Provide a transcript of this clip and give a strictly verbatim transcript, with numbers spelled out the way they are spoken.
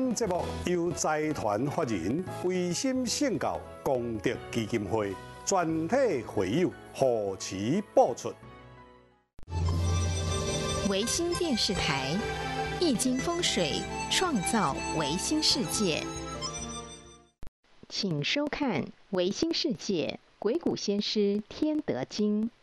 本节目由财团法人维新圣教功德基金会全体会友护持播出。 维新电视台易经风水创造维新世界，请收看《维新世界鬼谷先师天德经》。